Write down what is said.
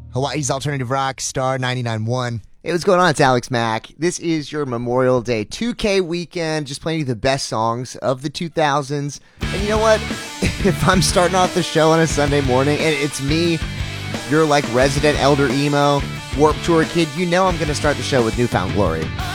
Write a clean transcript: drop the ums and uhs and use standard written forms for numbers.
Hawaii's Alternative Rock, Star 99.1. Hey, what's going on? It's Alex Mack. This is your Memorial Day 2K weekend, just playing you the best songs of the 2000s. And you know what? If I'm starting off the show on a Sunday morning and it's me, you're like resident Elder Emo, Warped Tour kid, you know I'm going to start the show with Newfound Glory.